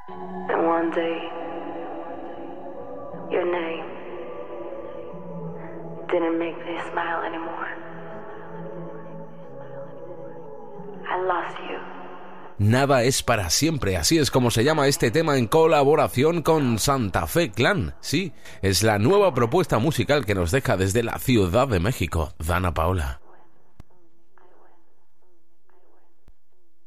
And one day, your name didn't make me smile anymore. I lost you. Nada es para siempre, así es como se llama este tema en colaboración con Santa Fe Clan. Sí, es la nueva propuesta musical que nos deja desde la Ciudad de México, Dana Paola.